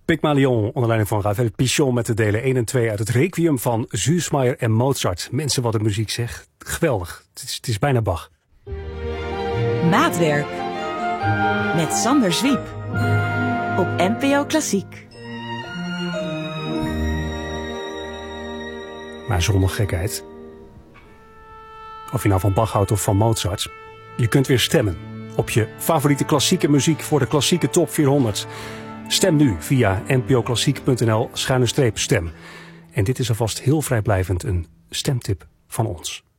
Pygmalion onder leiding van Ravel Pichon met de delen 1 en 2 uit het Requiem van Süssmayr en Mozart. Mensen, wat de muziek zegt. Geweldig. Het is bijna Bach. Maatwerk. Met Sander Zwiep. Op NPO Klassiek. Maar zonder gekheid. Of je nou van Bach houdt of van Mozart. Je kunt weer stemmen op je favoriete klassieke muziek voor de klassieke top 400. Stem nu via npoklassiek.nl/stem. En dit is alvast heel vrijblijvend een stemtip van ons.